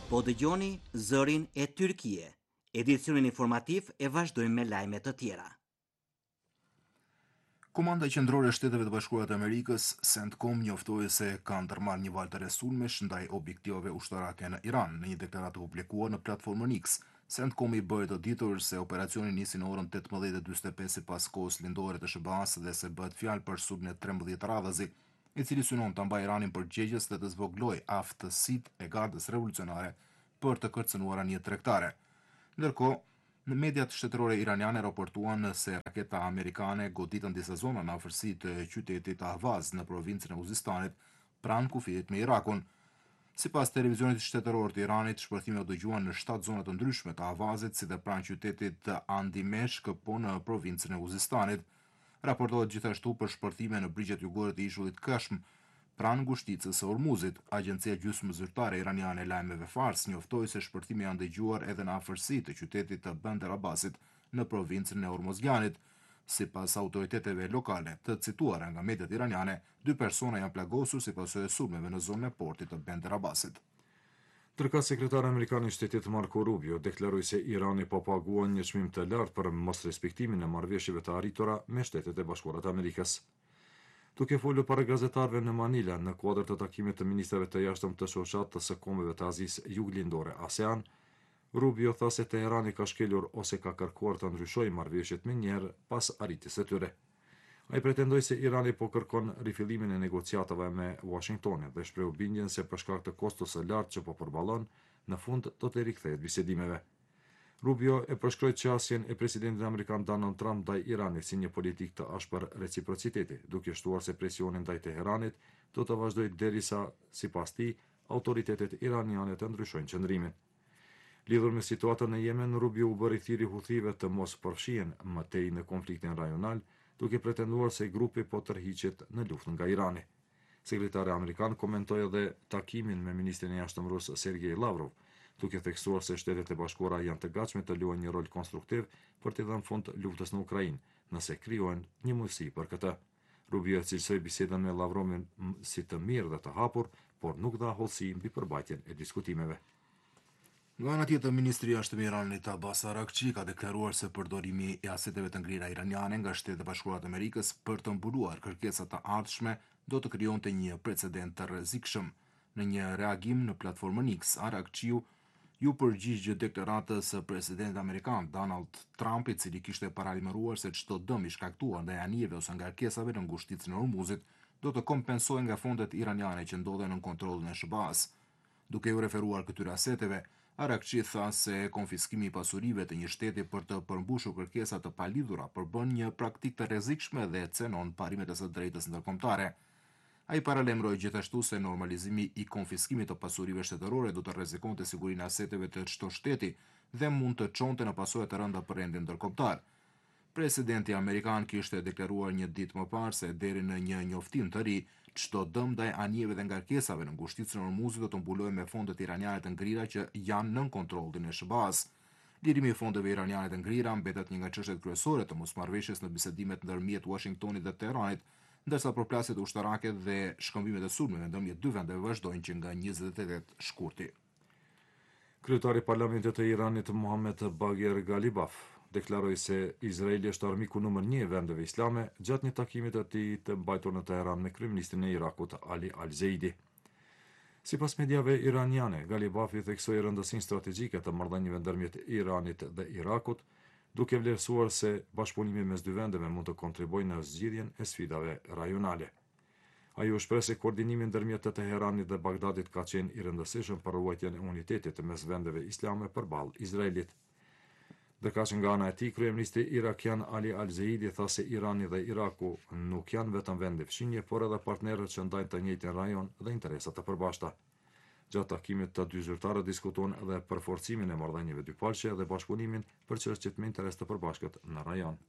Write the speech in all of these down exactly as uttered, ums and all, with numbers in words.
Po dëgjoni zërin e Tyrkie. Edicionin informativ e vazhdojmë me lajme të tjera. Komanda qendrore e Shteteve të Bashkuara të Amerikës, CENTCOM, njoftoi se ka ndërmarrë një valë të resulmesh ndaj objektivave ushtarake në Iran, në një deklaratë publikuar në platformën X. CENTCOM i bëri të ditur se operacioni nisi në orën tetëmbëdhjetë e dyqindëgjashtëdhjetë e pesë sipas kohës lindore të S B A-s dhe se bëhet fjalë për sulmin e trembëdhjetë radhazi, i cili synon ta mbajë Iranin përgjegjës dhe të zvogëlojë aftësitë e Gardës Revolucionare për të kërcënuar anije tregtare. Ndërkohë, në mediat shtetërore iraniane raportuan se raketa amerikane goditën disa zona në afërsi të qytetit Ahvaz në provincën e Uzistanit, pranë kufijit me Irakun. Sipas televizionit shtetëror të Iranit, shpërthime u dëgjuan në shtatë zona të ndryshme të Ahvazit, si dhe pranë qytetit të Andimeshk, po në provincën e Uzistanit. Raportohet gjithashtu për shpërthime në brigjet jugore të ishullit Kashm, pranë ngushticës së Ormuzit. Agjencia gjysmë zyrtare iraniane e lajmeve Fars njoftoi se shpërthimi janë dëgjuar edhe në afërsi të qytetit të Bandar Abbasit në provincën e Hormozganit. Sipas autoriteteve lokale të cituara nga mediat iraniane, dy persona janë plagosur si pasojë e sulmeve në zonën e portit të Bandar Abbasit. Ndërka sekretari amerikan i shtetit Marco Rubio deklaroi se Irani po paguan një çmim të lartë për mos respektimin e marrëveshjeve të arritura me Shtetet e Bashkuara të Amerikës. Duke folur para gazetarëve në Manila në kuadër të takimit të ministrave të jashtëm të shoqatë të së kombeve të Azisë Juglindore ASEAN, Rubio tha se Teherani ka shkelur ose ka kërkuar të ndryshojë marrëveshjet më njëherë pas arritjes së tyre. Ai pretendoi se Irani po kërkon rifillimin e negociatave me Washingtonin dhe shprehu bindjen se për shkak të kostos së lartë që po përballon, në fund do të rikthehet bisedimeve. Rubio e përshkroi qasjen e presidentit amerikan Donald Trump ndaj Iranit si një politikë të ashpër reciprociteti, duke shtuar se presioni ndaj Teheranit do të vazhdojë derisa, sipas tij, autoritetet iraniane të ndryshojnë qëndrimin. Lidhur me situatën në Yemen, Rubio u bëri thirrje Huthive të mos përfshihen më tej në konfliktin rajonal, duke pretenduar se grupi po tërhiqet në luftën nga Irani. Sekretari amerikan komentoi edhe takimin me ministrin e jashtëm rus Sergej Lavrov, duke theksuar se Shtetet e Bashkuara janë të gatshme të luajnë një rol konstruktiv për të dhënë fund luftës në Ukrainë, nëse krijohen një mundësi për këtë. Rubio cilësoi bisedën me Lavrovin si të mirë dhe të hapur, por nuk dha hollësi mbi përbajtjen e diskutimeve. Nga ana tjetër, ministri i jashtëm i Iranit Abbas Araghchi ka deklaruar se përdorimi i aseteve të ngrira iraniane nga Shtetet e Bashkuara të Amerikës për të mbuluar kërkesat të ardhshme do të krijonte një precedent të rrezikshëm. Në një reagim në platformën X, Araghchiu ju përgjigj deklaratës së presidentit amerikan Donald Trump, i cili kishte paralajmëruar se çdo dëm i shkaktuar ndaj anijeve ose ngarkesave në ngushticën e Hormuzit do të kompensohej nga fondet iraniane që ndodhen në kontrollin e S B A-s. Duke u referuar këtyre aseteve, Araghchi tha se konfiskimi i pasurive të një shteti për të përmbushur kërkesa të palidhura përbën një praktikë të rrezikshme dhe cenon parimet e së drejtës ndërkombëtare. Ai paralajmëroi gjithashtu se normalizimi i konfiskimit të pasurive shtetërore do të rrezikonte sigurinë e aseteve të çdo shteti dhe mund të çonte në pasojë të rënda për rendin ndërkombëtar. Presidenti amerikan kishte deklaruar një ditë më parë se deri në një njoftim të ri, çdo dëm ndaj anijeve dhe ngarkesave në ngushticën e Hormuzit do të mbulohej me fondet iraniane të ngrira që janë nën kontrollin e S B A-s. Lirimi i fondeve iraniane të ngrira mbetet një nga çështjet kryesore të mosmarrëveshjes në bisedimet ndërmjet Washingtonit dhe Teheranit, ndërsa përplasjet ushtarake dhe shkëmbimet e sulmeve ndërmjet dy vendeve vazhdojnë që nga njëzet e tetë shkurti. Kryetari i Parlamentit të Iranit Mohammed Bagher Ghalibaf deklaroi se Izraeli është armiku numër një i vendeve islame gjatë një takimi të tij të mbajtur në Teheran me kryeministrin e Irakut Ali Al-Zeidi. Sipas mediave iraniane, Ghalibafi theksoi rëndësinë strategjike të marrëdhënieve ndërmjet Iranit dhe Irakut, duke vlerësuar se bashkëpunimi mes dy vendeve mund të kontribuojë në zgjidhjen e sfidave rajonale. Ai u shpreh se koordinimi ndërmjet të Teheranit dhe Bagdadit ka qenë i rëndësishëm për ruajtjen e unitetit mes vendeve islame përballë Izraelit. Ndërka që nga ana e tij, kryeministri irakian Ali Al-Zeidi tha se Irani dhe Iraku nuk janë vetëm vende fshinje, por edhe partnerët që ndajnë të njëjtin rajon dhe interesa të përbashkëta. Gjatë takimit të dy zyrtarët diskutuan edhe për forcimin e marrëdhënieve dypalqe dhe bashkëpunimin për çështjet me interes të përbashkët në rajon.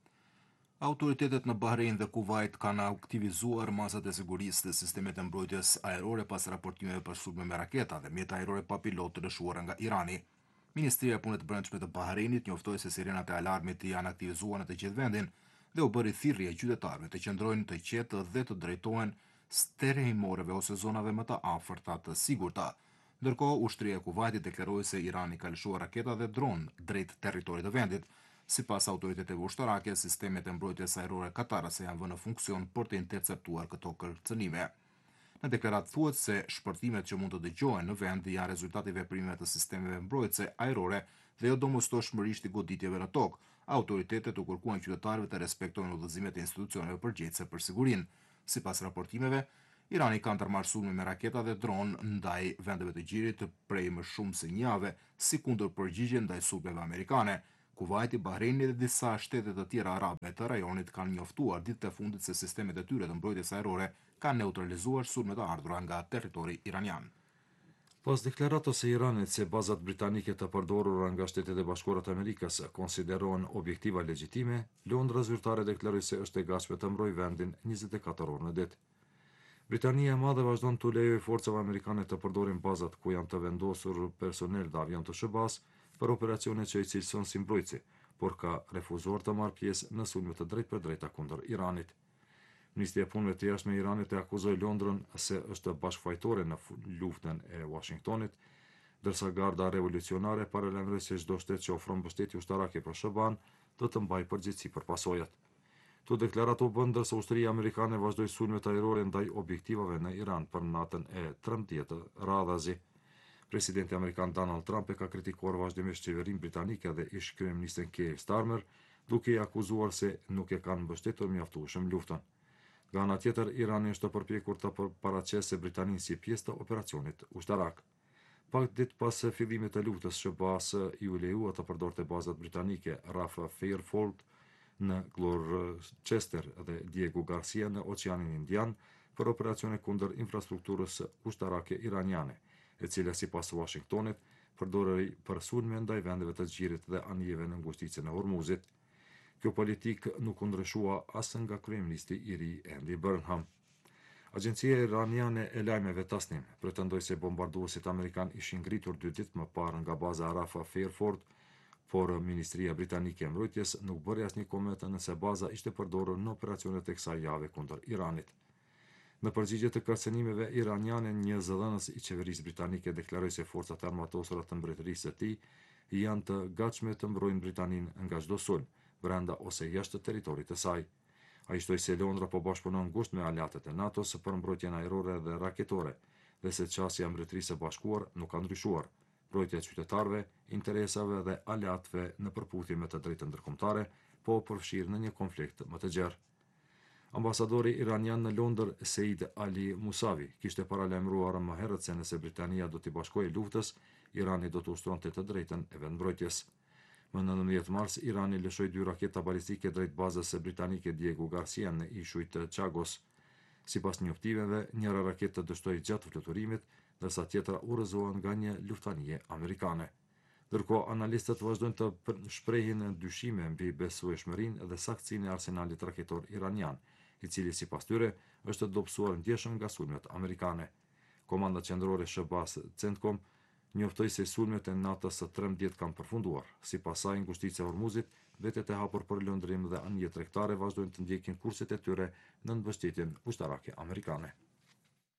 Autoritetet në Bahrein dhe Kuwait kanë aktivizuar masat e sigurisë dhe sistemet e mbrojtjes ajrore pas raportimeve për sulme me raketa dhe mjete ajrore pa pilot të lëshuara nga Irani. Ministria e Punëve të Brendshme të Bahreinit njoftoi se sirenat e alarmit janë aktivizuar në të gjithë vendin dhe u bëri thirrje qytetarëve të qëndrojnë të qetë dhe të drejtohen sterehimoreve ose zonave më të afërta të sigurta. Ndërkohë, ushtria e Kuvajtit deklaroi se Irani ka lëshuar raketa dhe dron drejt territorit të vendit. Sipas autoriteteve ushtarake, sistemet e mbrojtjes ajrore katarase janë vënë në funksion për të interceptuar këto kërcënime. Në deklaratë thuhet se shpërtimet që mund të dëgjohen në vend janë rezultati i veprimeve të sistemeve mbrojtëse ajrore dhe jo domosdoshmërisht i goditjeve në tokë. Autoritetet u kërkuan qytetarëve të respektojnë udhëzimet e institucioneve përgjegjëse për sigurinë. Sipas raportimeve, Irani ka ndërmarrë sulme me raketa dhe dron ndaj vendeve të gjirit prej më shumë se një jave, si kundër përgjigje ndaj sulmeve amerikane. Kuvajti, Bahreini dhe disa shtete të tjera arabe të rajonit kanë njoftuar ditët e fundit se sistemet e tyre të mbrojtjes ajrore kanë neutralizuar sulmet e ardhura nga territori iranian. Pas deklaratës së Iranit se bazat britanike të përdorura nga Shtetet e Bashkuara të Amerikës konsiderohen objektiva legjitime, Londra zyrtare deklaroi se është e gatshme të mbrojë vendin njëzet e katër orë në ditë. Britania e Madhe vazhdon të lejojë forcave amerikane të përdorin bazat ku janë të vendosur personel dhe avion të shëbas për operacione që i cilëson si mbrojtësi, por ka refuzuar të marrë pjesë në sulme të drejtë për drejta kundër Iranit. Ministria e Punëve të Jashtme e Iranit e akuzoi Londrën se është bashkëfajtore në luftën e Washingtonit, ndërsa Garda Revolucionare paralajmëroi se çdo shtet që ofron mbështetje ushtarake për Shëban do të mbajë përgjegjësi për pasojat. Tu deklaratë u bën ndërsa ushtria amerikane vazhdoi sulmet ajrore ndaj objektivave në Iran për natën e trembëdhjetë radhazi. Presidenti amerikan Donald Trump e ka kritikuar vazhdimisht qeverinë britanike dhe ish kryeministrin Keir Starmer, duke i akuzuar se nuk e kanë mbështetur mjaftueshëm luftën. Nga ana tjetër, Irani është përpjekur të paraqesë Britaninë si pjesë të operacionit ushtarak. Pak ditë pas fillimit të luftës, Shëbas i u lejua të përdorte bazat britanike Raf Fairfield në Gloucester dhe Diego Garcia në Oqeanin Indian për operacione kundër infrastrukturës ushtarake iraniane, e cila sipas Washingtonit përdorej për sulme ndaj vendeve të zgjerit dhe anijeve në ngushticën e Hormuzit. Kjo politik nuk u ndryshua as nga kryeministri i ri Andy Burnham. Agjencia iraniane e lajmeve Tasnim pretendoi se bombarduesit amerikan ishin ngritur dy ditë më parë nga baza Raf Fairfield, por Ministria Britanike e Mbrojtjes nuk bëri asnjë koment nëse baza ishte përdorur në operacionet e kësaj jave kundër Iranit. Në përgjigje të kërcënimeve iraniane, një zëdhënës i qeverisë britanike deklaroi se forcat armatosura të mbretërisë së tij janë të gatshme të mbrojnë Britaninë nga çdo sulm, brenda ose jashtë territorit të saj. Ai shtoi se Londra po bashkëpunon ngushtë me aleatët e NATO-s për mbrojtjen ajrore dhe raketore, dhe se çësia e Mbretërisë së Bashkuar nuk ka ndryshuar. Mbrojtja e qytetarëve, interesave dhe aleatëve në përputhje me të drejtën ndërkombëtare, po përfshirë në një konflikt më të gjerë. Ambasadori iranian në Londër, Seid Ali Musavi, kishte paralajmëruar më herët se nëse Britania do t'i bashkojë luftës, Irani do të ushtronte të drejtën e vendmbrojtjes. Më nëntëmbëdhjetë mars, Irani lëshoi dy raketa balistike drejt bazës së britanike Diego Garcia në ishujt të Chagos. Sipas njoftimeve, njëra raketë dështoi gjatë fluturimit, ndërsa tjetra u rrëzohen nga një luftanije amerikane. Ndërkohë, analistët vazhdojnë të shprehin dyshime mbi besueshmërinë dhe saktësinë e arsenalit raketor iranian, i cili sipas tyre është dobësuar ndjeshëm nga sulmet amerikane. Komanda qendrore Shëbas Centcom njoftoi se sulmet e natës së trembëdhjetë kanë përfunduar. Sipas saj, ngushtica e Hormuzit, vetet e hapur për lëndrim dhe anije tregtare vazhdojnë të ndjekin kurset e tyre në mbështetjen ushtarake amerikane.